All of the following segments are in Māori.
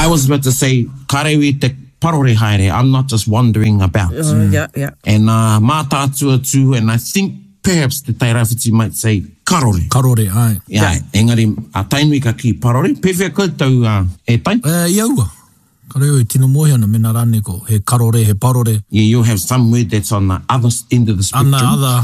I was about to say, karewi te parore haere. I'm not just wandering about. Yeah. And mā tātua tū, and I think perhaps the Tairāwhiti might say karore. Karore, ai. Yeah. Engari, a tainui ka ki parore. Pewhia koutou e tai? Iaua. Kareo e tino mohi ana mena rane ko. He karore, he parore. Yeah, you have some word that's on the other end of the spectrum. Ana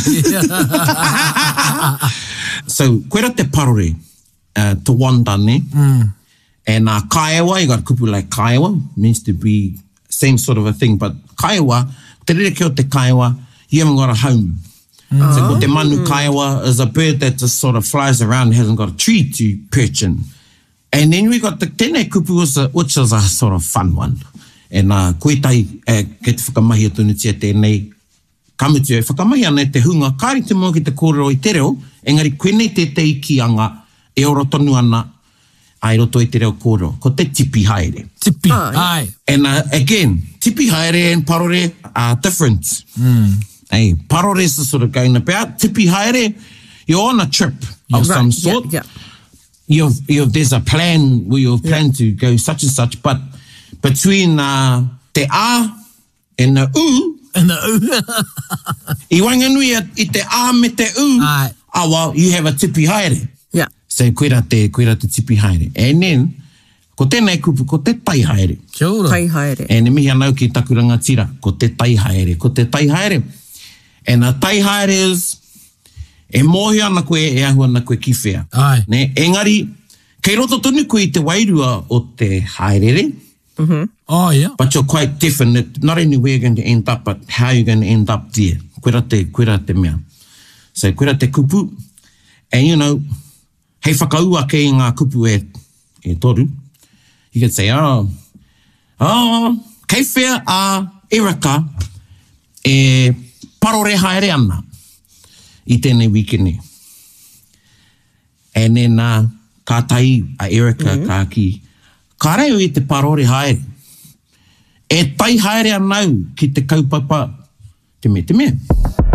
other. So, koera te parore, to wanda ne. And kaiawa, you got kupu like kaiawa, means to be same sort of a thing, but kaiawa, te rere ki o te kaiawa, you haven't got a home. So ko te manu kaiawa is a bird that just sort of flies around, hasn't got a tree to perch in. And then we got the tēnei kupu, which is a sort of fun one. And koe tai, kei te whakamahi atunutia tēnei, kamutu e whakamahi ana te hunga, kāri te mua ki te kōrero i te reo, engari koe nei te ikianga, e oro tonu ana, ai roto i te reo kōrero, ko te tipi haere. Tipi, ai. And again, tipi haere and parore are different. Hey, parore is sort of going about. Tipi haere, you're on a trip of some sort. Yeah. There's a plan where you've planned to go such and such, but between te a and the u, I wanganui I te a me te u, well, you have a tipi haere. Yeah. So koera te tipi haere. And then, ko tēnei kupu, ko te tai haere. Kia ora. Tai haere. And mihi anau ki taku rangatira, ko te tai haere, ko te tai haere. And a tai haere is, e mohi ana koe, e ahu ana koe ki whea. Ai. Ne, engari, kei roto tonu koe I te wairua o te haerere. Oh, yeah. But you're quite different, not only where you're going to end up, but how you're going to end up there. Koera te mea. So, koera te kupu. And, you know, hei whakaua kei ngā kupu e toru. You can say, kei whea a Erika e parore haere ana I tēnei wikene. And then, ka tai a Erika ka ki, ka reo I te parore haere. E tai haere anau ki te kaupapa te me.